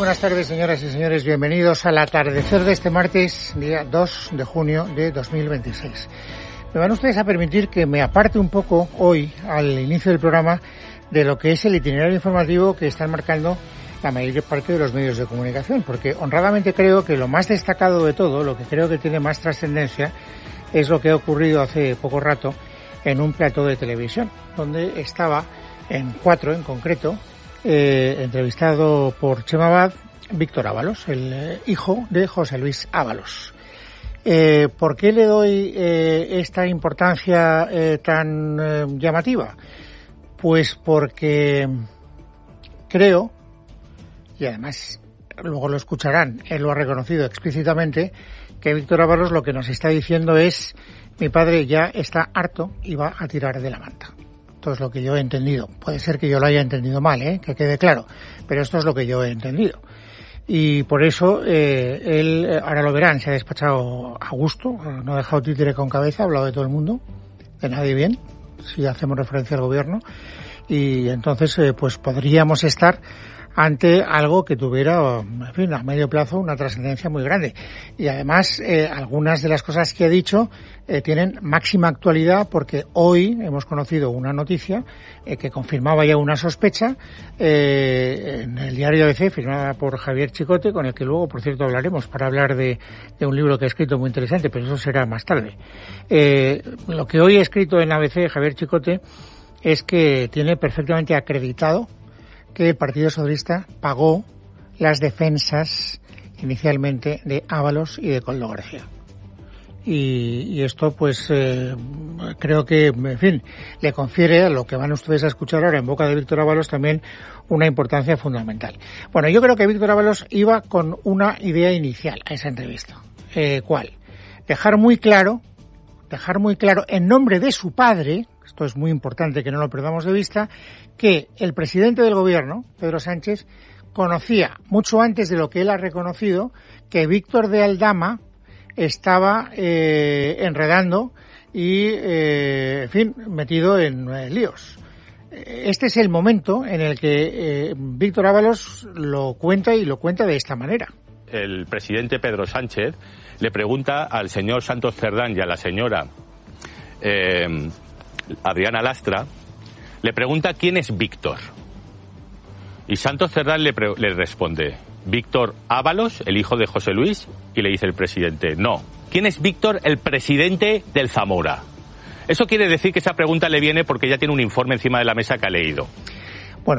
buenas tardes, señoras y señores. Bienvenidos al atardecer de este martes, día 2 de junio de 2026. Me van ustedes a permitir que me aparte un poco hoy, al inicio del programa, de lo que es el itinerario informativo que están marcando la mayor parte de los medios de comunicación, porque honradamente creo que lo más destacado de todo, lo que creo que tiene más trascendencia, es lo que ha ocurrido hace poco rato en un plató de televisión, donde estaba en 4 en concreto, entrevistado por Chema Abad, Víctor Ábalos, el hijo de José Luis Ábalos. ¿Por qué le doy esta importancia tan llamativa? Pues porque creo, y además luego lo escucharán, él lo ha reconocido explícitamente, que Víctor Ábalos lo que nos está diciendo es: mi padre ya está harto y va a tirar de la manta. Esto es lo que yo he entendido. Puede ser que yo lo haya entendido mal, que quede claro, pero esto es lo que yo he entendido. Y por eso él, ahora lo verán, se ha despachado a gusto, no ha dejado títere con cabeza, ha hablado de todo el mundo, de nadie bien, si hacemos referencia al gobierno, y entonces pues podríamos estar ante algo que tuviera, en fin, a medio plazo una trascendencia muy grande. Y además, algunas de las cosas que he dicho tienen máxima actualidad, porque hoy hemos conocido una noticia que confirmaba ya una sospecha en el diario ABC, firmada por Javier Chicote, con el que luego, por cierto, hablaremos para hablar de un libro que ha escrito muy interesante, pero eso será más tarde. Lo que hoy ha escrito en ABC Javier Chicote es que tiene perfectamente acreditado que el Partido Socialista pagó las defensas inicialmente de Ábalos y de Koldo García. Y esto, pues, creo que, en fin, le confiere a lo que van ustedes a escuchar ahora en boca de Víctor Ábalos también una importancia fundamental. Bueno, yo creo que Víctor Ábalos iba con una idea inicial a esa entrevista. ¿Cuál? Dejar muy claro, en nombre de su padre, esto es muy importante que no lo perdamos de vista, que el presidente del gobierno, Pedro Sánchez, conocía mucho antes de lo que él ha reconocido que Víctor de Aldama estaba enredando y, en fin, metido en líos. Este es el momento en el que Víctor Ábalos lo cuenta, y lo cuenta de esta manera. El presidente Pedro Sánchez le pregunta al señor Santos Cerdán y a la señora Adriana Lastra, le pregunta quién es Víctor. Y Santos Cerdán le responde: Víctor Ábalos, el hijo de José Luis. Y le dice el presidente: no. ¿Quién es Víctor, el presidente del Zamora? Eso quiere decir que esa pregunta le viene porque ya tiene un informe encima de la mesa que ha leído. Bueno,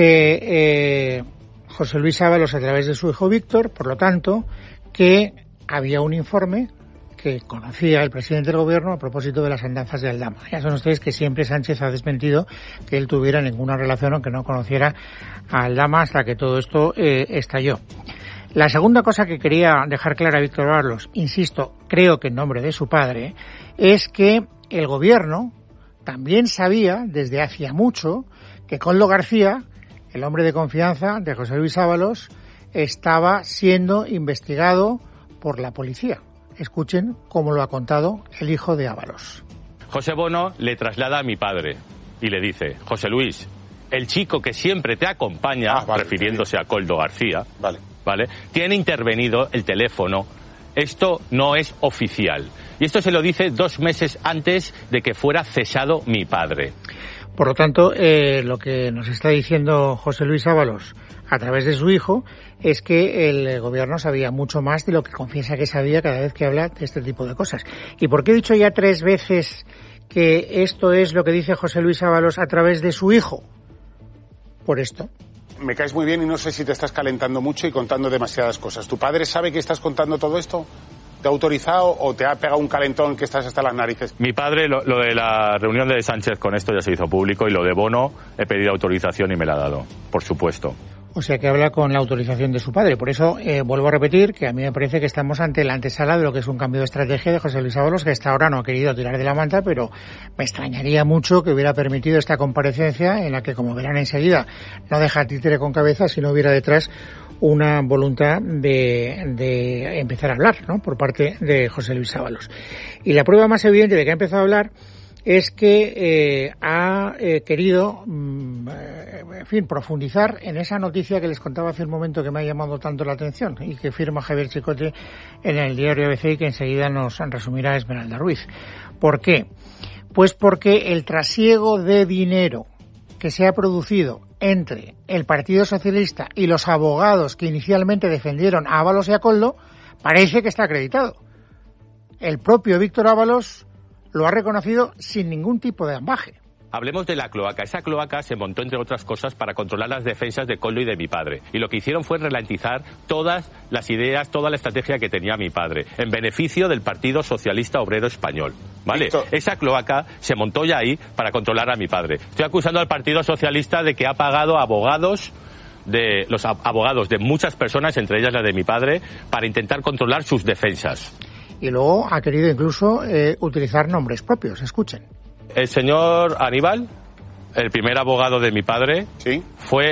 dice José Luis Ábalos a través de su hijo Víctor, por lo tanto, que había un informe que conocía el presidente del gobierno a propósito de las andanzas de Aldama. Ya saben ustedes que siempre Sánchez ha desmentido que él tuviera ninguna relación, aunque no conociera a Aldama, hasta que todo esto estalló. La segunda cosa que quería dejar clara a Víctor Ábalos, insisto, creo que en nombre de su padre, es que el gobierno también sabía desde hacía mucho que Koldo García, el hombre de confianza de José Luis Ábalos, estaba siendo investigado por la policía. Escuchen cómo lo ha contado el hijo de Ábalos. José Bono le traslada a mi padre y le dice: José Luis, el chico que siempre te acompaña, refiriéndose a Koldo García, ¿vale? Tiene intervenido el teléfono. Esto no es oficial. Y esto se lo dice 2 meses antes de que fuera cesado mi padre. Por lo tanto, lo que nos está diciendo José Luis Ábalos a través de su hijo es que el gobierno sabía mucho más de lo que confiesa que sabía cada vez que habla de este tipo de cosas. ¿Y por qué he dicho ya 3 veces que esto es lo que dice José Luis Ábalos a través de su hijo? Por esto. Me caes muy bien y no sé si te estás calentando mucho y contando demasiadas cosas. ¿Tu padre sabe que estás contando todo esto? ¿Te ha autorizado o te ha pegado un calentón que estás hasta las narices? Mi padre, lo de la reunión de Sánchez con esto ya se hizo público, y lo de Bono he pedido autorización y me la ha dado, por supuesto. O sea que habla con la autorización de su padre. Por eso vuelvo a repetir que a mí me parece que estamos ante la antesala de lo que es un cambio de estrategia de José Luis Ábalos, que hasta ahora no ha querido tirar de la manta, pero me extrañaría mucho que hubiera permitido esta comparecencia en la que, como verán enseguida, no deja títere con cabeza si no hubiera detrás una voluntad de empezar a hablar, ¿no?, por parte de José Luis Ábalos. Y la prueba más evidente de que ha empezado a hablar es que ha querido, profundizar en esa noticia que les contaba hace un momento que me ha llamado tanto la atención y que firma Javier Chicote en el diario ABC y que enseguida nos resumirá Esmeralda Ruiz. ¿Por qué? Pues porque el trasiego de dinero que se ha producido entre el Partido Socialista y los abogados que inicialmente defendieron a Ábalos y a Koldo parece que está acreditado. El propio Víctor Ábalos lo ha reconocido sin ningún tipo de ambaje. Hablemos de la cloaca. Esa cloaca se montó, entre otras cosas, para controlar las defensas de Koldo y de mi padre. Y lo que hicieron fue ralentizar todas las ideas, toda la estrategia que tenía mi padre, en beneficio del Partido Socialista Obrero Español. ¿Vale? Víctor. Esa cloaca se montó ya ahí para controlar a mi padre. Estoy acusando al Partido Socialista de que ha pagado abogados de los abogados de muchas personas, entre ellas la de mi padre, para intentar controlar sus defensas. Y luego ha querido incluso utilizar nombres propios. Escuchen. El señor Aníbal, el primer abogado de mi padre, ¿sí? fue,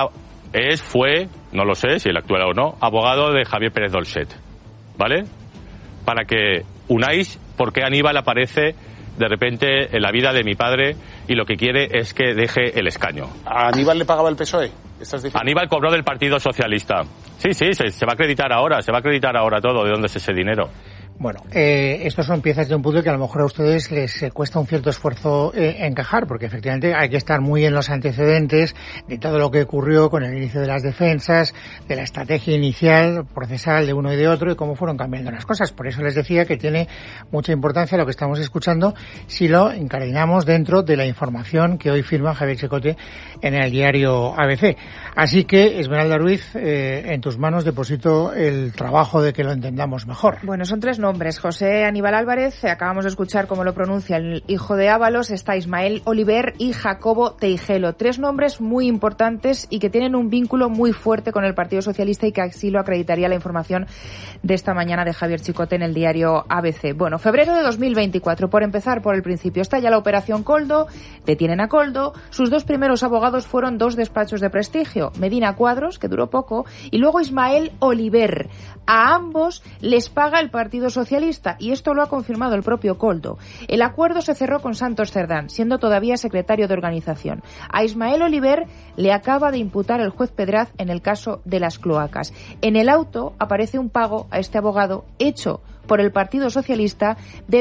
no lo sé si él actuará o no, abogado de Javier Pérez Dolcet, ¿vale? Para que unáis por qué Aníbal aparece de repente en la vida de mi padre y lo que quiere es que deje el escaño. ¿A Aníbal le pagaba el PSOE? Aníbal cobró del Partido Socialista. Sí, se va a acreditar ahora todo, de dónde es ese dinero. Bueno, estos son piezas de un puzzle que a lo mejor a ustedes les cuesta un cierto esfuerzo encajar, porque efectivamente hay que estar muy en los antecedentes de todo lo que ocurrió con el inicio de las defensas, de la estrategia inicial, procesal de uno y de otro, y cómo fueron cambiando las cosas. Por eso les decía que tiene mucha importancia lo que estamos escuchando si lo encardinamos dentro de la información que hoy firma Javier Chicote en el diario ABC. Así que, Esmeralda Ruiz, en tus manos deposito el trabajo de que lo entendamos mejor. Bueno, son tres nombres. José Aníbal Álvarez, acabamos de escuchar cómo lo pronuncia el hijo de Ábalos, está Ismael Oliver y Jacobo Teijelo. Tres nombres muy importantes y que tienen un vínculo muy fuerte con el Partido Socialista y que así lo acreditaría la información de esta mañana de Javier Chicote en el diario ABC. Bueno, febrero de 2024, por empezar por el principio, está ya la operación Koldo, detienen a Koldo, sus dos primeros abogados fueron dos despachos de prestigio, Medina Cuadros, que duró poco, y luego Ismael Oliver. A ambos les paga el Partido Socialista y esto lo ha confirmado el propio Koldo. El acuerdo se cerró con Santos Cerdán, siendo todavía secretario de organización. A Ismael Oliver le acaba de imputar el juez Pedraz en el caso de las cloacas. En el auto aparece un pago a este abogado hecho por el Partido Socialista de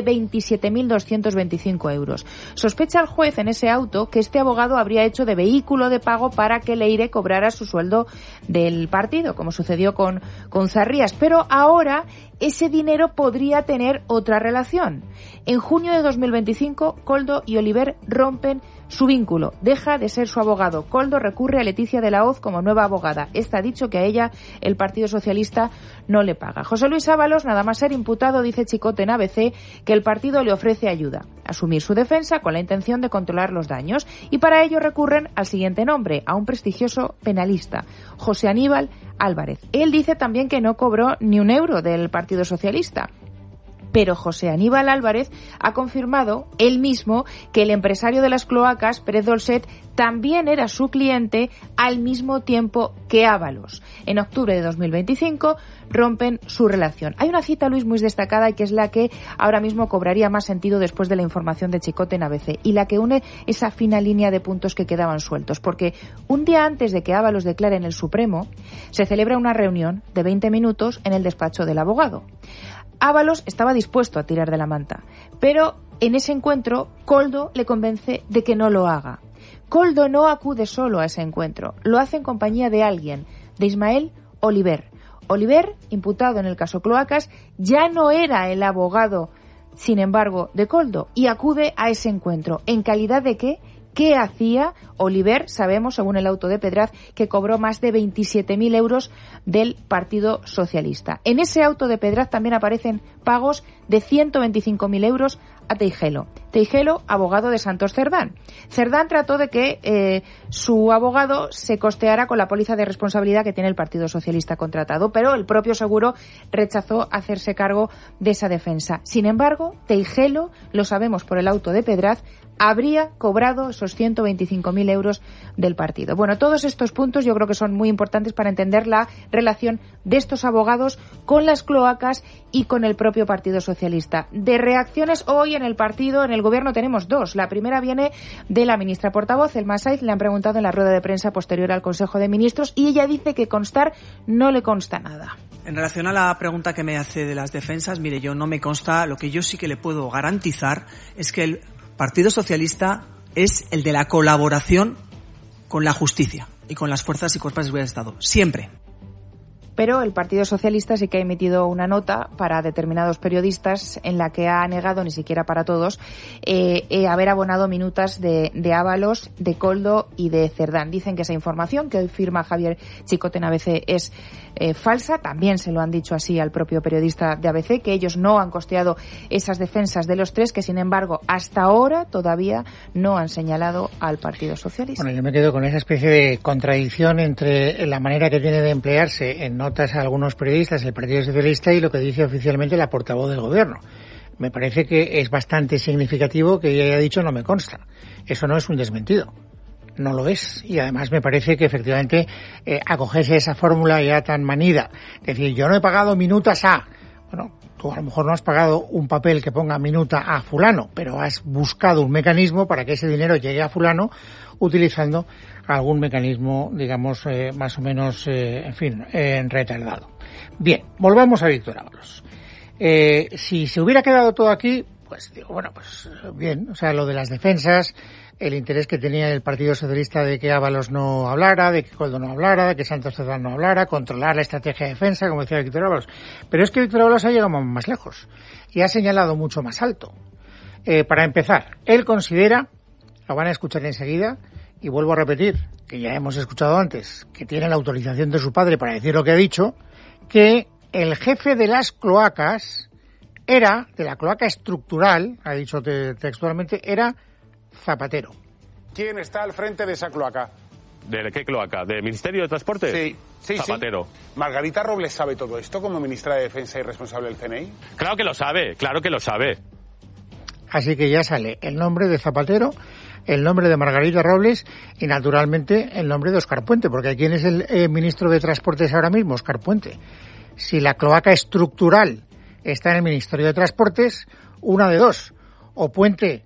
27.225 euros. Sospecha el juez en ese auto que este abogado habría hecho de vehículo de pago para que Leire cobrara su sueldo del partido, como sucedió con Zarrías. Pero ahora ese dinero podría tener otra relación. En junio de 2025, Koldo y Oliver rompen su vínculo. Deja de ser su abogado. Koldo recurre a Leticia de la Hoz como nueva abogada. Esta ha dicho que a ella el Partido Socialista no le paga. José Luis Ábalos, nada más ser imputado, dice Chicote en ABC, que el partido le ofrece ayuda, asumir su defensa con la intención de controlar los daños. Y para ello recurren al siguiente nombre, a un prestigioso penalista, José Aníbal Álvarez. Él dice también que no cobró ni un euro del Partido Socialista. Pero José Aníbal Álvarez ha confirmado él mismo que el empresario de las cloacas, Pérez Dolcet, también era su cliente al mismo tiempo que Ábalos. En octubre de 2025 rompen su relación. Hay una cita, Luis, muy destacada y que es la que ahora mismo cobraría más sentido después de la información de Chicote en ABC y la que une esa fina línea de puntos que quedaban sueltos. Porque un día antes de que Ábalos declare en el Supremo, se celebra una reunión de 20 minutos en el despacho del abogado. Ábalos estaba dispuesto a tirar de la manta, pero en ese encuentro Koldo le convence de que no lo haga. Koldo no acude solo a ese encuentro, lo hace en compañía de alguien, de Ismael Oliver. Oliver, imputado en el caso Cloacas, ya no era el abogado, sin embargo, de Koldo, y acude a ese encuentro. ¿En calidad de qué? ¿Qué hacía Oliver? Sabemos, según el auto de Pedraz, que cobró más de 27.000 euros del Partido Socialista. En ese auto de Pedraz también aparecen pagos de 125.000 euros a Teijelo. Teijelo, abogado de Santos Cerdán. Cerdán trató de que su abogado se costeara con la póliza de responsabilidad que tiene el Partido Socialista contratado, pero el propio seguro rechazó hacerse cargo de esa defensa. Sin embargo, Teijelo, lo sabemos por el auto de Pedraz, habría cobrado esos 125.000 euros del partido. Bueno, todos estos puntos yo creo que son muy importantes para entender la relación de estos abogados con las cloacas y con el propio Partido Socialista. De reacciones hoy en el partido, en el gobierno, tenemos dos. La primera viene de la ministra portavoz, Elma Saiz. Le han preguntado en la rueda de prensa posterior al Consejo de Ministros y ella dice que constar no le consta nada. En relación a la pregunta que me hace de las defensas, mire, yo no me consta. Lo que yo sí que le puedo garantizar es que el Partido Socialista es el de la colaboración con la justicia y con las fuerzas y cuerpos de seguridad del Estado. Siempre. Pero el Partido Socialista sí que ha emitido una nota para determinados periodistas en la que ha negado, ni siquiera para todos, haber abonado minutas de Ábalos, de Koldo y de Cerdán. Dicen que esa información que hoy firma Javier Chicote en ABC es falsa. También se lo han dicho así al propio periodista de ABC, que ellos no han costeado esas defensas de los tres, que sin embargo hasta ahora todavía no han señalado al Partido Socialista. Bueno, yo me quedo con esa especie de contradicción entre la manera que tiene de emplearse en notas a algunos periodistas el Partido Socialista y lo que dice oficialmente la portavoz del Gobierno. Me parece que es bastante significativo que ella haya dicho no me consta. Eso no es un desmentido. No lo es. Y además me parece que efectivamente acogerse a esa fórmula ya tan manida. Es decir, yo no he pagado minutas a... Bueno, tú a lo mejor no has pagado un papel que ponga minuta a fulano, pero has buscado un mecanismo para que ese dinero llegue a fulano utilizando algún mecanismo, digamos, más o menos, retardado. Bien, volvamos a Víctor Ábalos. Si se hubiera quedado todo aquí, pues digo, bueno, pues bien, o sea, lo de las defensas, el interés que tenía el Partido Socialista de que Ábalos no hablara, de que Koldo no hablara, de que Santos Cerdán no hablara, controlar la estrategia de defensa, como decía Víctor Ábalos. Pero es que Víctor Ábalos ha llegado más lejos y ha señalado mucho más alto. Para empezar, él considera, lo van a escuchar enseguida, y vuelvo a repetir, que ya hemos escuchado antes, que tiene la autorización de su padre para decir lo que ha dicho, que el jefe de las cloacas era, de la cloaca estructural, ha dicho textualmente, era Zapatero. ¿Quién está al frente de esa cloaca? ¿De qué cloaca? ¿del Ministerio de Transporte? Sí. Zapatero. ¿Margarita Robles sabe todo esto como ministra de Defensa y responsable del CNI? Claro que lo sabe. Así que ya sale el nombre de Zapatero, el nombre de Margarita Robles y, naturalmente, el nombre de Óscar Puente, porque ¿quién es el ministro de Transportes ahora mismo? Óscar Puente. Si la cloaca estructural está en el Ministerio de Transportes, una de dos. O Puente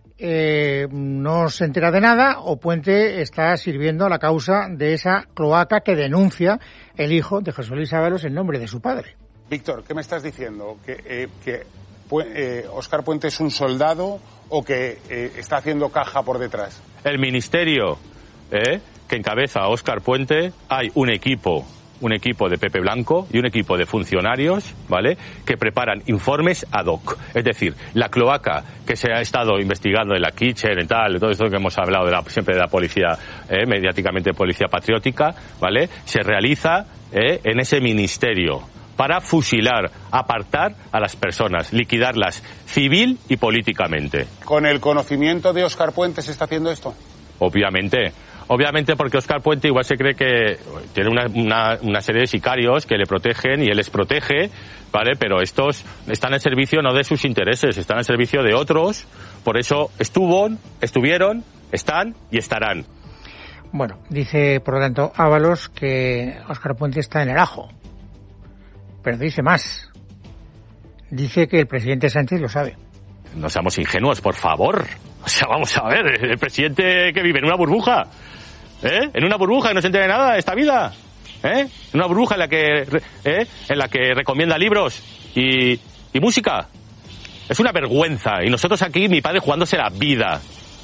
no se entera de nada, o Puente está sirviendo a la causa de esa cloaca que denuncia el hijo de José Luis Ábalos en nombre de su padre. Víctor, ¿qué me estás diciendo? ¿Que Óscar Puente es un soldado o que está haciendo caja por detrás? El ministerio que encabeza a Óscar Puente, hay un equipo de Pepe Blanco y un equipo de funcionarios, ¿vale?, que preparan informes ad hoc. Es decir, la cloaca que se ha estado investigando en la Kitchen y tal, todo esto que hemos hablado siempre de la policía, mediáticamente policía patriótica, ¿vale?, se realiza en ese ministerio para fusilar, apartar a las personas, liquidarlas civil y políticamente. ¿Con el conocimiento de Óscar Puente se está haciendo esto? Obviamente porque Óscar Puente igual se cree que tiene una serie de sicarios que le protegen y él les protege, ¿vale? Pero estos están al servicio no de sus intereses, están al servicio de otros, por eso estuvieron, están y estarán. Bueno, dice por lo tanto Ábalos que Óscar Puente está en el ajo. Pero dice más. Dice que el presidente Sánchez lo sabe. No seamos ingenuos, por favor. O sea, vamos a ver, el presidente que vive en una burbuja, en una burbuja que no se entera de nada de esta vida, en una burbuja en la que recomienda libros y música. Es una vergüenza. Y nosotros aquí, mi padre jugándose la vida,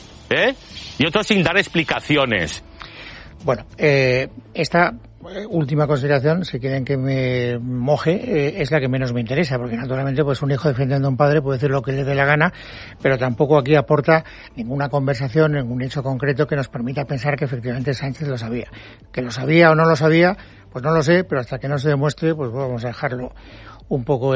y otros sin dar explicaciones. Bueno, esta última consideración, si quieren que me moje, es la que menos me interesa, porque naturalmente pues un hijo defendiendo a un padre puede decir lo que le dé la gana, pero tampoco aquí aporta ninguna conversación, ningún hecho concreto que nos permita pensar que efectivamente Sánchez lo sabía. Que lo sabía o no lo sabía, pues no lo sé, pero hasta que no se demuestre, pues vamos a dejarlo un poco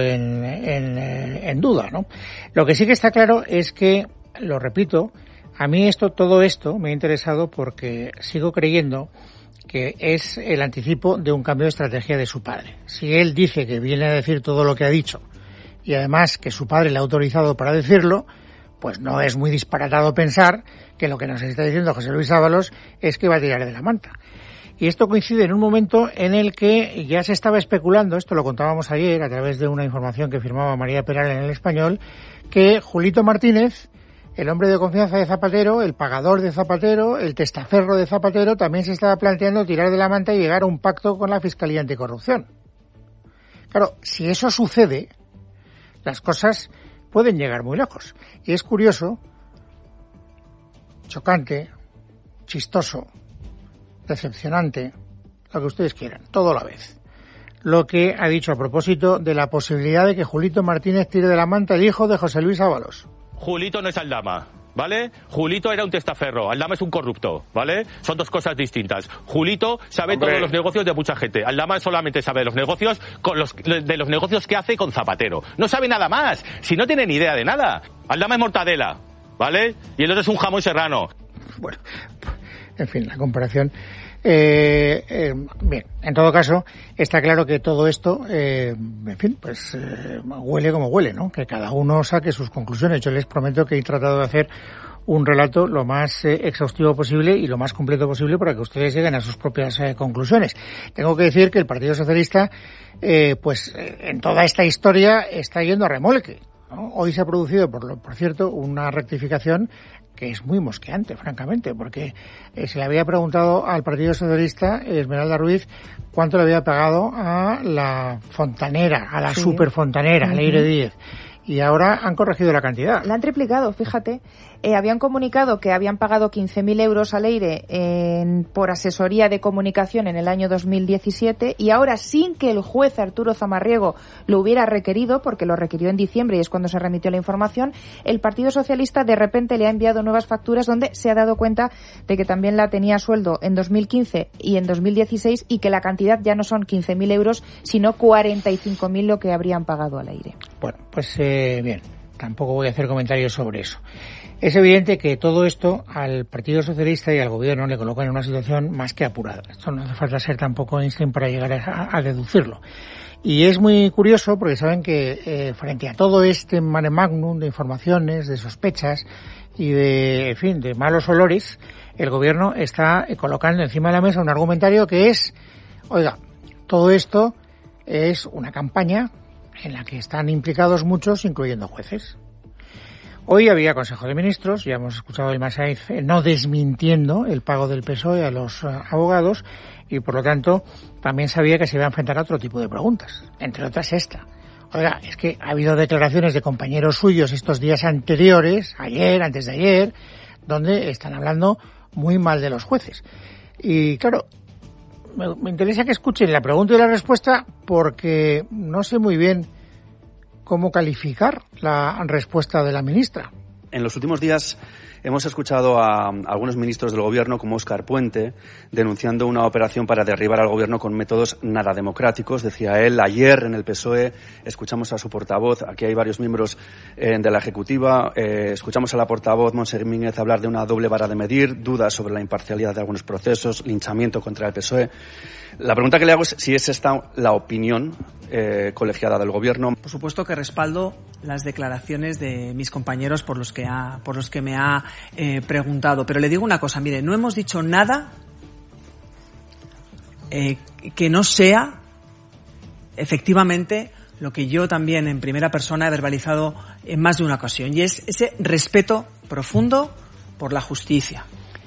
en duda, ¿no? Lo que sí que está claro es que, lo repito, a mí todo esto me ha interesado porque sigo creyendo que es el anticipo de un cambio de estrategia de su padre. Si él dice que viene a decir todo lo que ha dicho y además que su padre le ha autorizado para decirlo, pues no es muy disparatado pensar que lo que nos está diciendo José Luis Ábalos es que va a tirar de la manta. Y esto coincide en un momento en el que ya se estaba especulando, esto lo contábamos ayer a través de una información que firmaba María Peral en El Español, que Julito Martínez, el hombre de confianza de Zapatero, el pagador de Zapatero, el testaferro de Zapatero, también se estaba planteando tirar de la manta y llegar a un pacto con la Fiscalía Anticorrupción. Claro, si eso sucede, las cosas pueden llegar muy lejos. Y es curioso, chocante, chistoso, decepcionante, lo que ustedes quieran, todo a la vez. Lo que ha dicho a propósito de la posibilidad de que Julito Martínez tire de la manta el hijo de José Luis Ábalos. Julito no es Aldama, ¿vale? Julito era un testaferro, Aldama es un corrupto, ¿vale? Son dos cosas distintas. Julito sabe todos los negocios de mucha gente. Aldama solamente sabe de los negocios de los negocios que hace con Zapatero. No sabe nada más, si no tiene ni idea de nada. Aldama es mortadela, ¿vale? Y el otro es un jamón serrano. Bueno, en fin, la comparación. Bien, en todo caso, está claro que todo esto, en fin, pues huele como huele, ¿no? Que cada uno saque sus conclusiones. Yo les prometo que he tratado de hacer un relato lo más exhaustivo posible y lo más completo posible para que ustedes lleguen a sus propias conclusiones. Tengo que decir que el Partido Socialista, pues en toda esta historia está yendo a remolque, ¿no? Hoy se ha producido, por cierto, una rectificación que es muy mosqueante, francamente, porque se le había preguntado al Partido Socialista, Esmeralda Ruiz, cuánto le había pagado a la fontanera, a la superfontanera, a Leire Díez. Y ahora han corregido la cantidad. La han triplicado, fíjate. Habían comunicado que habían pagado 15.000 euros a Leire por asesoría de comunicación en el año 2017 y ahora, sin que el juez Arturo Zamarriego lo hubiera requerido, porque lo requirió en diciembre y es cuando se remitió la información, el Partido Socialista de repente le ha enviado nuevas facturas donde se ha dado cuenta de que también la tenía a sueldo en 2015 y en 2016 y que la cantidad ya no son 15.000 euros, sino 45.000 lo que habrían pagado a Leire. Bueno, pues bien, tampoco voy a hacer comentarios sobre eso. Es evidente que todo esto al Partido Socialista y al Gobierno le coloca en una situación más que apurada. Esto no hace falta ser tampoco Einstein para llegar a deducirlo. Y es muy curioso porque saben que frente a todo este mare magnum de informaciones, de sospechas y de, en fin, de malos olores, el Gobierno está colocando encima de la mesa un argumentario que es, oiga, todo esto es una campaña en la que están implicados muchos, incluyendo jueces. Hoy había Consejo de Ministros, ya hemos escuchado a Ilma Sainz no desmintiendo el pago del PSOE a los abogados y, por lo tanto, también sabía que se iba a enfrentar a otro tipo de preguntas, entre otras esta. Oiga, es que ha habido declaraciones de compañeros suyos estos días anteriores, ayer, antes de ayer, donde están hablando muy mal de los jueces. Y, claro, me interesa que escuchen la pregunta y la respuesta porque no sé muy bien cómo calificar la respuesta de la ministra. En los últimos días hemos escuchado a algunos ministros del Gobierno, como Óscar Puente, denunciando una operación para derribar al Gobierno con métodos nada democráticos. Decía él, ayer en el PSOE escuchamos a su portavoz, aquí hay varios miembros de la Ejecutiva, escuchamos a la portavoz Montse Mínguez hablar de una doble vara de medir, dudas sobre la imparcialidad de algunos procesos, linchamiento contra el PSOE. La pregunta que le hago es si es esta la opinión colegiada del Gobierno. Por supuesto que respaldo las declaraciones de mis compañeros por los que me ha preguntado, pero le digo una cosa, mire, no hemos dicho nada que no sea efectivamente lo que yo también en primera persona he verbalizado en más de una ocasión, y es ese respeto profundo por la justicia.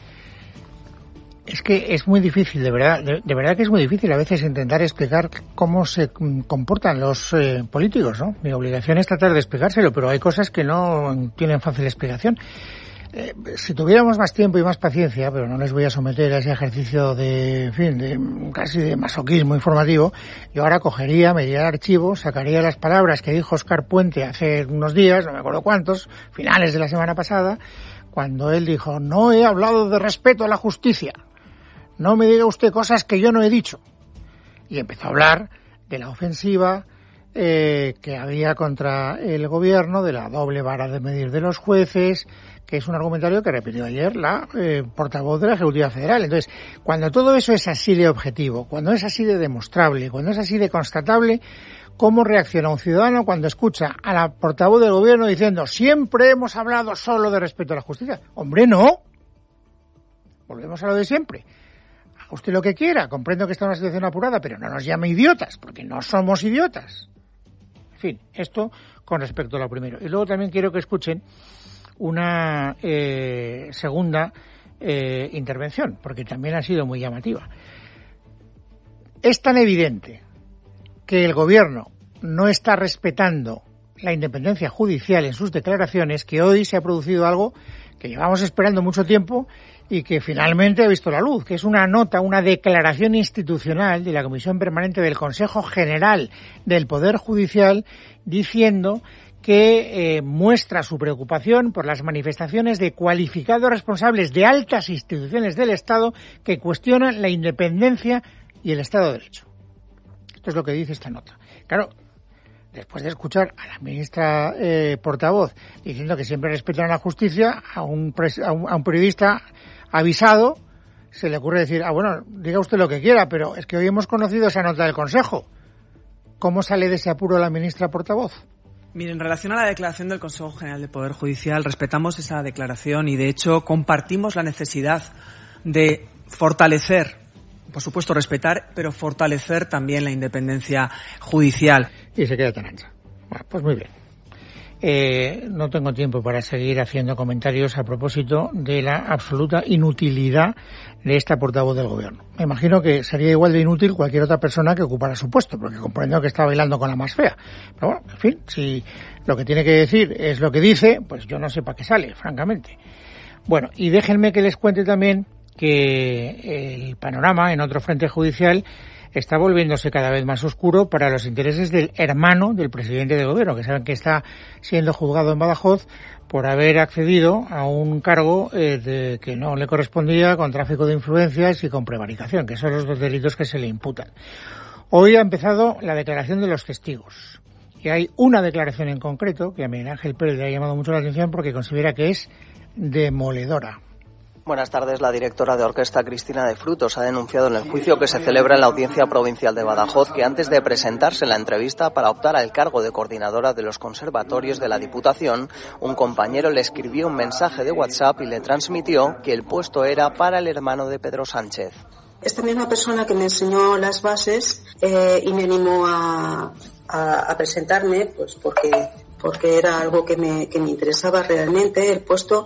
Es que es muy difícil, de verdad que es muy difícil a veces intentar explicar cómo se comportan los políticos, ¿no? Mi obligación es tratar de explicárselo, pero hay cosas que no tienen fácil explicación. Si tuviéramos más tiempo y más paciencia, pero no les voy a someter a ese ejercicio de, en fin, de casi de masoquismo informativo, yo ahora cogería, me iría al archivo, sacaría las palabras que dijo Óscar Puente hace unos días, no me acuerdo cuántos, finales de la semana pasada, cuando él dijo, no he hablado de respeto a la justicia. No me diga usted cosas que yo no he dicho. Y empezó a hablar de la ofensiva que había contra el Gobierno, de la doble vara de medir de los jueces, que es un argumentario que repitió ayer la portavoz de la Ejecutiva Federal. Entonces, cuando todo eso es así de objetivo, cuando es así de demostrable, cuando es así de constatable, cómo reacciona un ciudadano cuando escucha a la portavoz del gobierno diciendo siempre hemos hablado solo de respeto a la justicia. Hombre, no. Volvemos a lo de siempre. Haga usted lo que quiera. Comprendo que está en una situación apurada, pero no nos llame idiotas, porque no somos idiotas. En fin, esto con respecto a lo primero. Y luego también quiero que escuchen una segunda intervención, porque también ha sido muy llamativa. Es tan evidente que el gobierno no está respetando la independencia judicial en sus declaraciones que hoy se ha producido algo que llevamos esperando mucho tiempo y que finalmente ha visto la luz, que es una nota, una declaración institucional de la Comisión Permanente del Consejo General del Poder Judicial diciendo que muestra su preocupación por las manifestaciones de cualificados responsables de altas instituciones del Estado que cuestionan la independencia y el Estado de Derecho. Esto es lo que dice esta nota. Claro, después de escuchar a la ministra portavoz diciendo que siempre respetan la justicia, a un periodista avisado se le ocurre decir, bueno, diga usted lo que quiera, pero es que hoy hemos conocido esa nota del Consejo. ¿Cómo sale de ese apuro la ministra portavoz? Mire, en relación a la declaración del Consejo General del Poder Judicial, respetamos esa declaración y, de hecho, compartimos la necesidad de fortalecer, por supuesto respetar, pero fortalecer también la independencia judicial. Y se queda tan ancha. Bueno, pues muy bien. No tengo tiempo para seguir haciendo comentarios a propósito de la absoluta inutilidad de esta portavoz del gobierno. Me imagino que sería igual de inútil cualquier otra persona que ocupara su puesto, porque comprendo que está bailando con la más fea. Pero bueno, en fin, si lo que tiene que decir es lo que dice, pues yo no sé para qué sale, francamente. Bueno, y déjenme que les cuente también que el panorama en otro frente judicial está volviéndose cada vez más oscuro para los intereses del hermano del presidente del gobierno, que saben que está siendo juzgado en Badajoz por haber accedido a un cargo que no le correspondía, con tráfico de influencias y con prevaricación, que son los dos delitos que se le imputan. Hoy ha empezado la declaración de los testigos. Y hay una declaración en concreto que a Miguel Ángel Pérez le ha llamado mucho la atención porque considera que es demoledora. Buenas tardes. La directora de orquesta, Cristina de Frutos, ha denunciado en el juicio que se celebra en la Audiencia Provincial de Badajoz que antes de presentarse en la entrevista para optar al cargo de coordinadora de los conservatorios de la Diputación, un compañero le escribió un mensaje de WhatsApp y le transmitió que el puesto era para el hermano de Pedro Sánchez. Esta misma persona que me enseñó las bases y me animó a presentarme, pues porque era algo que me interesaba realmente el puesto,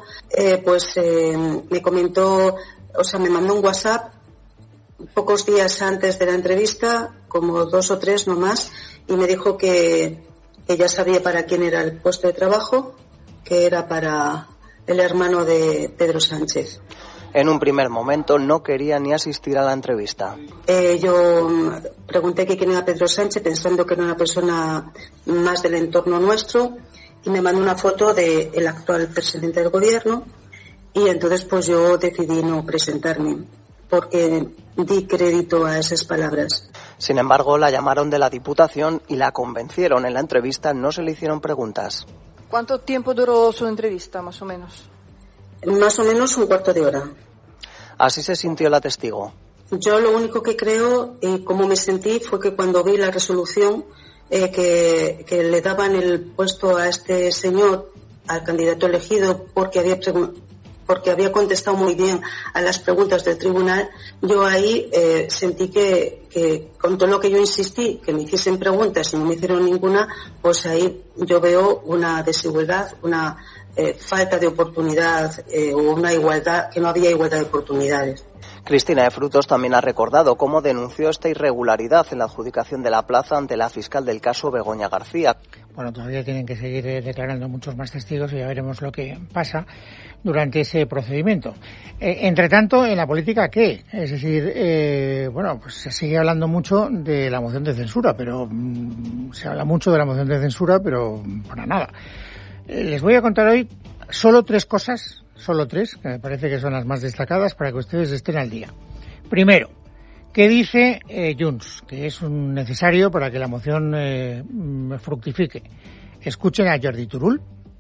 me comentó, me mandó un WhatsApp pocos días antes de la entrevista, como 2 o 3 no más, y me dijo que ya sabía para quién era el puesto de trabajo, que era para el hermano de Pedro Sánchez. En un primer momento no quería ni asistir a la entrevista. Yo pregunté quién era Pedro Sánchez pensando que era una persona más del entorno nuestro y me mandó una foto del actual presidente del gobierno y entonces pues yo decidí no presentarme porque di crédito a esas palabras. Sin embargo, la llamaron de la Diputación y la convencieron. En la entrevista no se le hicieron preguntas. ¿Cuánto tiempo duró su entrevista, más o menos? Más o menos un cuarto de hora. Así se sintió la testigo. Yo lo único que creo y cómo me sentí fue que cuando vi la resolución que le daban el puesto a este señor, al candidato elegido, porque había contestado muy bien a las preguntas del tribunal, yo ahí sentí que con todo lo que yo insistí, que me hiciesen preguntas y no me hicieron ninguna, pues ahí yo veo una desigualdad, una falta de oportunidad o una igualdad, que no había igualdad de oportunidades. Cristina de Frutos también ha recordado cómo denunció esta irregularidad en la adjudicación de la plaza ante la fiscal del caso, Begoña García. Bueno, todavía tienen que seguir declarando muchos más testigos y ya veremos lo que pasa durante ese procedimiento. Entre tanto, en la política, ¿qué? Es decir, pues se sigue hablando mucho de la moción de censura, pero se habla mucho de la moción de censura, pero para nada. Les voy a contar hoy solo 3 cosas, que me parece que son las más destacadas para que ustedes estén al día. Primero, ¿qué dice Junts? Que es necesario para que la moción fructifique. Escuchen a Jordi Turull,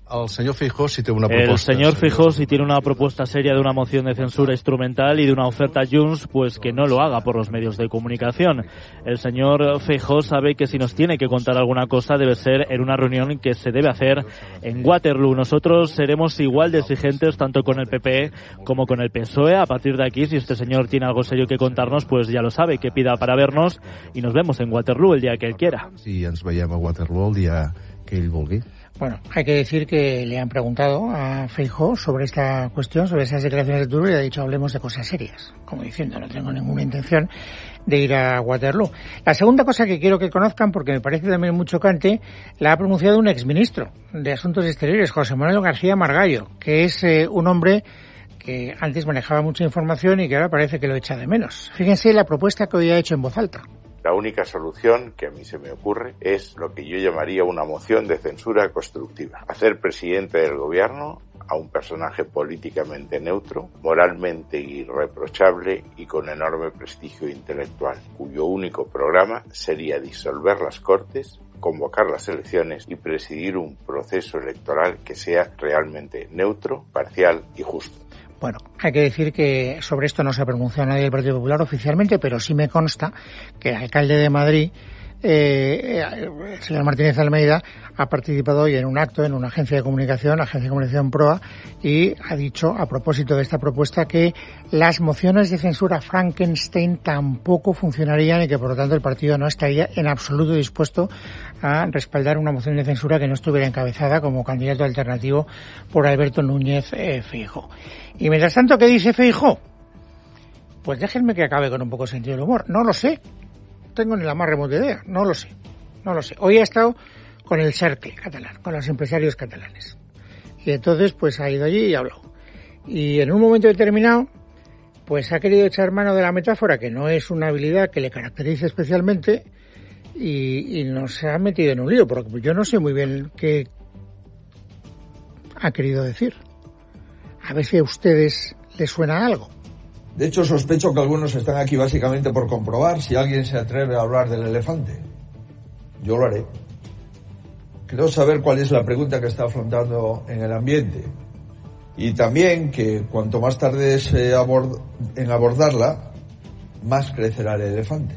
El señor Feijóo sí tiene una propuesta. El señor Feijóo sí tiene una propuesta seria de una moción de censura instrumental y de una oferta a Junts, pues que no lo haga por los medios de comunicación. El señor Feijóo sabe que si nos tiene que contar alguna cosa debe ser en una reunión que se debe hacer en Waterloo. Nosotros seremos igual de exigentes tanto con el PP como con el PSOE. A partir de aquí, si este señor tiene algo serio que contarnos, pues ya lo sabe, que pida para vernos y nos vemos en Waterloo el día que él quiera. Sí, ens veiem a Waterloo el día que ell vulgui. Bueno, hay que decir que le han preguntado a Feijóo sobre esta cuestión, sobre esas declaraciones de Turull, y ha dicho hablemos de cosas serias, como diciendo no tengo ninguna intención de ir a Waterloo. La segunda cosa que quiero que conozcan, porque me parece también muy chocante, la ha pronunciado un exministro de Asuntos Exteriores, José Manuel García Margallo, que es un hombre que antes manejaba mucha información y que ahora parece que lo echa de menos. Fíjense la propuesta que hoy ha hecho en voz alta. La única solución que a mí se me ocurre es lo que yo llamaría una moción de censura constructiva. Hacer presidente del gobierno a un personaje políticamente neutro, moralmente irreprochable y con enorme prestigio intelectual, cuyo único programa sería disolver las Cortes, convocar las elecciones y presidir un proceso electoral que sea realmente neutro, parcial y justo. Bueno, hay que decir que sobre esto no se ha pronunciado nadie del Partido Popular oficialmente, pero sí me consta que el alcalde de Madrid, el señor Martínez Almeida, ha participado hoy en un acto en una agencia de comunicación, la agencia de comunicación Proa, y ha dicho, a propósito de esta propuesta, que las mociones de censura Frankenstein tampoco funcionarían y que, por lo tanto, el partido no estaría en absoluto dispuesto a respaldar una moción de censura que no estuviera encabezada como candidato alternativo por Alberto Núñez Feijóo. Y mientras tanto, ¿qué dice Feijóo? Pues déjenme que acabe con un poco de sentido del humor. No lo sé. No tengo ni la más remota idea. No lo sé. Hoy ha estado con el Cercle catalán, con los empresarios catalanes. Y entonces, pues ha ido allí y ha hablado. Y en un momento determinado, pues ha querido echar mano de la metáfora, que no es una habilidad que le caracterice especialmente, y nos ha metido en un lío, porque yo no sé muy bien qué ha querido decir. A ver si a ustedes les suena algo. De hecho, sospecho que algunos están aquí básicamente por comprobar si alguien se atreve a hablar del elefante. Yo lo haré. Quiero saber cuál es la pregunta que está afrontando en el ambiente. Y también que cuanto más tardes en abordarla, más crecerá el elefante.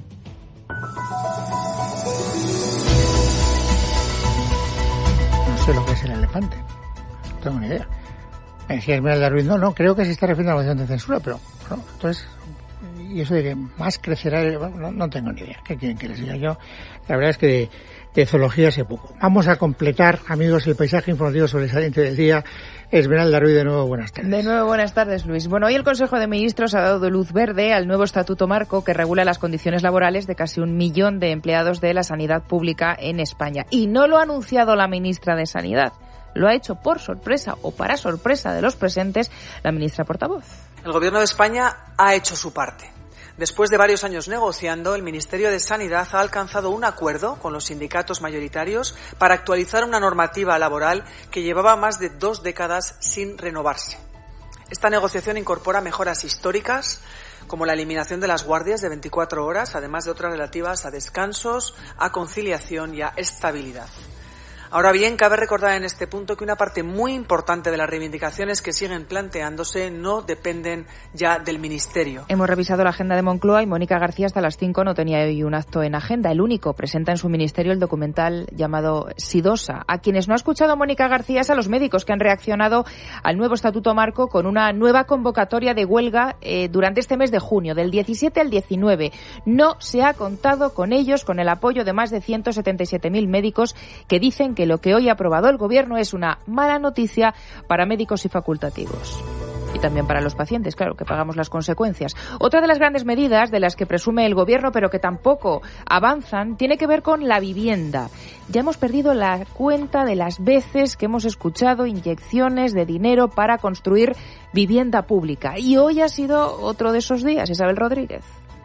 No sé lo que es el elefante. No tengo ni idea. Me decía Esmeralda Ruiz, no, creo que se está refiriendo a la moción de censura, pero bueno, entonces, y eso de que más crecerá, no tengo ni idea. ¿Qué quieren que les diga yo? La verdad es que de zoología sé poco. Vamos a completar, amigos, el paisaje informativo sobresaliente del día. Esmeralda Ruiz, de nuevo, buenas tardes. De nuevo, buenas tardes, Luis. Bueno, hoy el Consejo de Ministros ha dado luz verde al nuevo Estatuto Marco que regula las condiciones laborales de casi 1 millón de empleados de la sanidad pública en España. Y no lo ha anunciado la ministra de Sanidad. Lo ha hecho por sorpresa o para sorpresa de los presentes la ministra portavoz. El Gobierno de España ha hecho su parte. Después de varios años negociando, el Ministerio de Sanidad ha alcanzado un acuerdo con los sindicatos mayoritarios para actualizar una normativa laboral que llevaba más de 2 décadas sin renovarse. Esta negociación incorpora mejoras históricas como la eliminación de las guardias de 24 horas, además de otras relativas a descansos, a conciliación y a estabilidad. Ahora bien, cabe recordar en este punto que una parte muy importante de las reivindicaciones que siguen planteándose no dependen ya del Ministerio. Hemos revisado la agenda de Moncloa y Mónica García hasta las 5 no tenía hoy un acto en agenda. El único presenta en su ministerio el documental llamado Sidosa. A quienes no ha escuchado Mónica García es a los médicos que han reaccionado al nuevo Estatuto Marco con una nueva convocatoria de huelga durante este mes de junio, del 17 al 19. No se ha contado con ellos, con el apoyo de más de 177.000 médicos que dicen que lo que hoy ha aprobado el Gobierno es una mala noticia para médicos y facultativos. Y también para los pacientes, claro, que pagamos las consecuencias. Otra de las grandes medidas de las que presume el Gobierno, pero que tampoco avanzan, tiene que ver con la vivienda. Ya hemos perdido la cuenta de las veces que hemos escuchado inyecciones de dinero para construir vivienda pública. Y hoy ha sido otro de esos días, Isabel Rodríguez.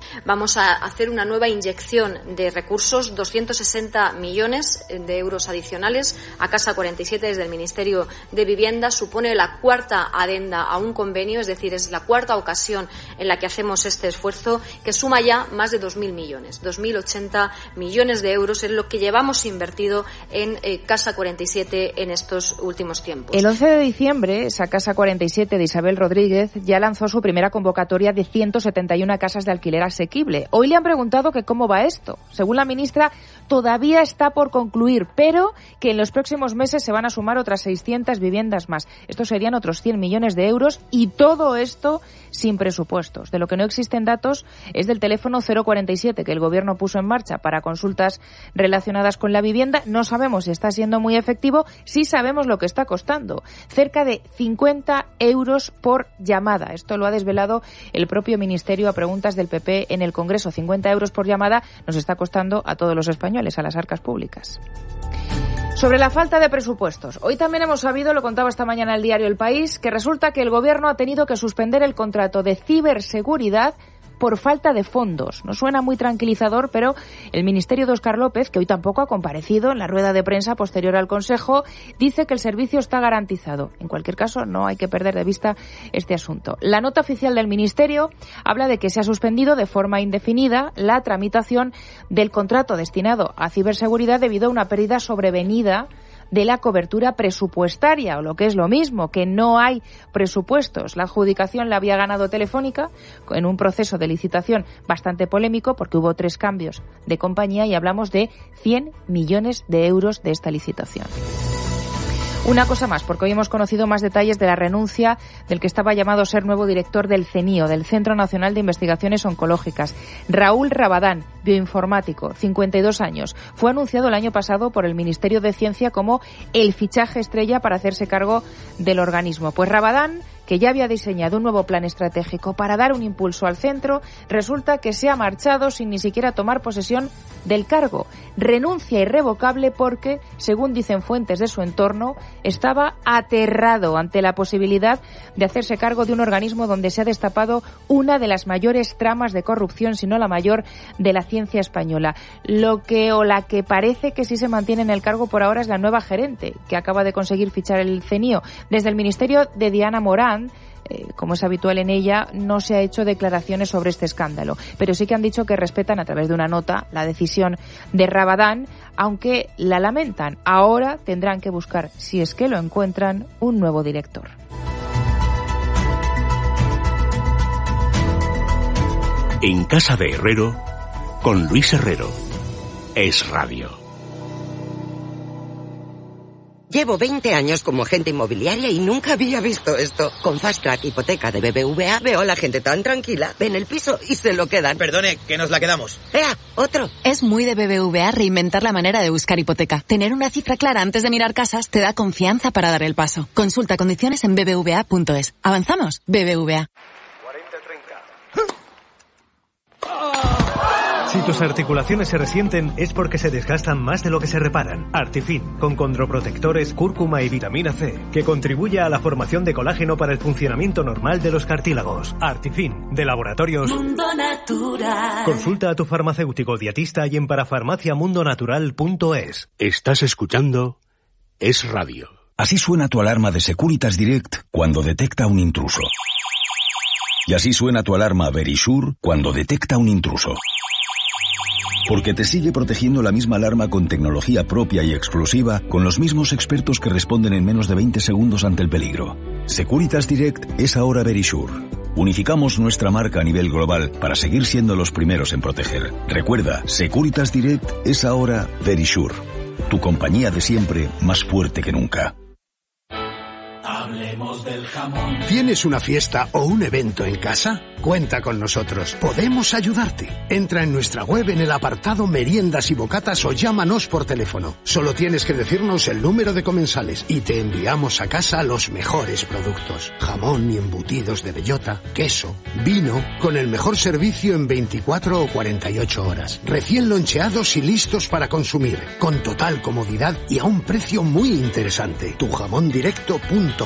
Vamos a hacer una nueva inyección de recursos, 260 millones de euros adicionales a Casa 47 desde el Ministerio de Vivienda. Supone la cuarta adenda a un convenio, es decir, es la cuarta ocasión en la que hacemos este esfuerzo, que suma ya más de 2.000 millones. 2.080 millones de euros es lo que llevamos invertido en Casa 47 en estos últimos tiempos. El 11 de diciembre, esa Casa 47 de Isabel Rodríguez ya lanzó su primera convocatoria de 171 casas de alquiler asequible. Hoy le han preguntado que cómo va esto. Según la ministra, todavía está por concluir, pero que en los próximos meses se van a sumar otras 600 viviendas más. Estos serían otros 100 millones de euros y todo esto sin presupuestos. De lo que no existen datos es del teléfono 047 que el Gobierno puso en marcha para consultas relacionadas con la vivienda. No sabemos si está siendo muy efectivo, sí sabemos lo que está costando. Cerca de 50 euros por llamada. Esto lo ha desvelado el propio Ministerio a preguntas del PP en el Congreso. 50 euros por llamada nos está costando a todos los españoles, a las arcas públicas. Sobre la falta de presupuestos. Hoy también hemos sabido, lo contaba esta mañana el diario El País, que resulta que el Gobierno ha tenido que suspender el contrato de ciberseguridad por falta de fondos. No suena muy tranquilizador, pero el Ministerio de Óscar López, que hoy tampoco ha comparecido en la rueda de prensa posterior al Consejo, dice que el servicio está garantizado. En cualquier caso, no hay que perder de vista este asunto. La nota oficial del Ministerio habla de que se ha suspendido de forma indefinida la tramitación del contrato destinado a ciberseguridad debido a una pérdida sobrevenida de la cobertura presupuestaria, o lo que es lo mismo, que no hay presupuestos. La adjudicación la había ganado Telefónica en un proceso de licitación bastante polémico porque hubo 3 cambios de compañía y hablamos de 100 millones de euros de esta licitación. Una cosa más, porque hoy hemos conocido más detalles de la renuncia del que estaba llamado a ser nuevo director del CENIO, del Centro Nacional de Investigaciones Oncológicas. Raúl Rabadán, bioinformático, 52 años. Fue anunciado el año pasado por el Ministerio de Ciencia como el fichaje estrella para hacerse cargo del organismo. Pues Rabadán, que ya había diseñado un nuevo plan estratégico para dar un impulso al centro, resulta que se ha marchado sin ni siquiera tomar posesión del cargo. Renuncia irrevocable porque, según dicen fuentes de su entorno, estaba aterrado ante la posibilidad de hacerse cargo de un organismo donde se ha destapado una de las mayores tramas de corrupción, si no la mayor, de la ciencia española. La que parece que sí se mantiene en el cargo por ahora es la nueva gerente, que acaba de conseguir fichar el CENIO. Desde el Ministerio de Diana Morán, como es habitual en ella, no se ha hecho declaraciones sobre este escándalo, pero sí que han dicho que respetan a través de una nota la decisión de Rabadán, aunque la lamentan. Ahora tendrán que buscar, si es que lo encuentran, un nuevo director. En Casa de Herrero, con Luis Herrero. Es Radio. Llevo 20 años como agente inmobiliaria y nunca había visto esto. Con Fast Track Hipoteca de BBVA veo a la gente tan tranquila, ven el piso y se lo quedan. Perdone, que nos la quedamos. ¡Ea, otro! Es muy de BBVA reinventar la manera de buscar hipoteca. Tener una cifra clara antes de mirar casas te da confianza para dar el paso. Consulta condiciones en bbva.es. ¿Avanzamos? BBVA. Si tus articulaciones se resienten es porque se desgastan más de lo que se reparan. Artifin, con condroprotectores, cúrcuma y vitamina C, que contribuye a la formación de colágeno para el funcionamiento normal de los cartílagos. Artifin, de Laboratorios Mundo Natural. Consulta a tu farmacéutico dietista y en parafarmaciamundonatural.es. Estás escuchando Es Radio. Así suena tu alarma de Securitas Direct cuando detecta un intruso. Y así suena tu alarma Verisure cuando detecta un intruso. Porque te sigue protegiendo la misma alarma con tecnología propia y exclusiva, con los mismos expertos que responden en menos de 20 segundos ante el peligro. Securitas Direct es ahora Verisure. Unificamos nuestra marca a nivel global para seguir siendo los primeros en proteger. Recuerda, Securitas Direct es ahora Verisure. Tu compañía de siempre, más fuerte que nunca. Hablemos del jamón. ¿Tienes una fiesta o un evento en casa? Cuenta con nosotros. Podemos ayudarte. Entra en nuestra web en el apartado Meriendas y Bocatas o llámanos por teléfono. Solo tienes que decirnos el número de comensales y te enviamos a casa los mejores productos. Jamón y embutidos de bellota, queso, vino, con el mejor servicio en 24 o 48 horas. Recién loncheados y listos para consumir, con total comodidad y a un precio muy interesante. Tujamondirecto.com.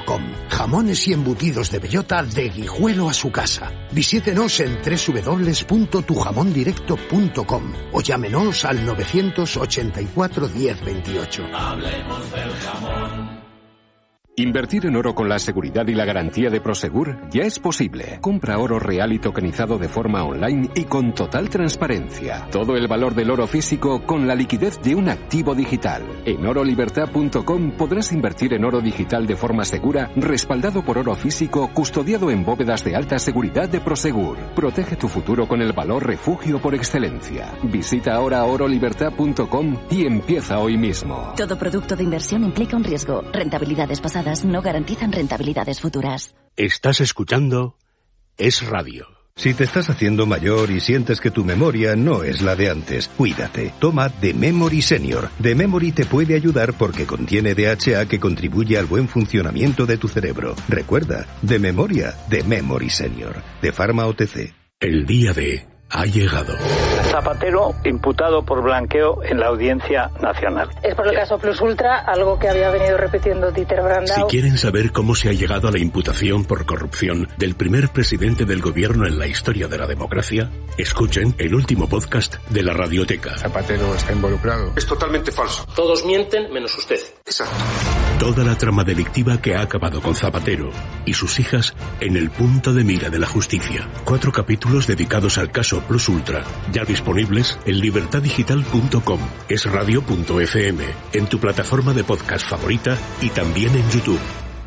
Jamones y embutidos de bellota de Guijuelo a su casa. Visítenos en www.tujamondirecto.com o llámenos al 984 1028. Hablemos del jamón. Invertir en oro con la seguridad y la garantía de Prosegur ya es posible. Compra oro real y tokenizado de forma online y con total transparencia. Todo el valor del oro físico con la liquidez de un activo digital. En orolibertad.com podrás invertir en oro digital de forma segura, respaldado por oro físico, custodiado en bóvedas de alta seguridad de Prosegur. Protege tu futuro con el valor refugio por excelencia. Visita ahora orolibertad.com y empieza hoy mismo. Todo producto de inversión implica un riesgo. Rentabilidades pasadas no garantizan rentabilidades futuras. Estás escuchando Es Radio. Si te estás haciendo mayor y sientes que tu memoria no es la de antes, cuídate. Toma The Memory Senior. The Memory te puede ayudar porque contiene DHA que contribuye al buen funcionamiento de tu cerebro. Recuerda, de memoria, The Memory Senior. De Pharma OTC. El día D ha llegado. Zapatero imputado por blanqueo en la Audiencia Nacional. Es por el caso Plus Ultra, algo que había venido repitiendo Dieter Brandau. Si quieren saber cómo se ha llegado a la imputación por corrupción del primer presidente del gobierno en la historia de la democracia, escuchen el último podcast de la Radioteca. Zapatero está involucrado. Es totalmente falso. Todos mienten menos usted. Exacto. Toda la trama delictiva que ha acabado con Zapatero y sus hijas en el punto de mira de la justicia. 4 capítulos dedicados al caso Plus Ultra, ya disponibles en libertaddigital.com, esradio.fm, en tu plataforma de podcast favorita y también en YouTube.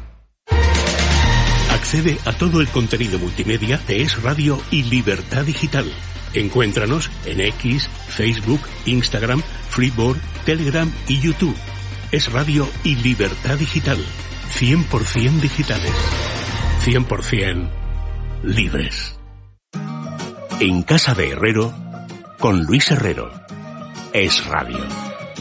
Accede a todo el contenido multimedia de Es Radio y Libertad Digital. Encuéntranos en X, Facebook, Instagram, Freeboard, Telegram y YouTube. Es Radio y Libertad Digital. 100% digitales. 100% libres. En Casa de Herrero, con Luis Herrero. Es Radio.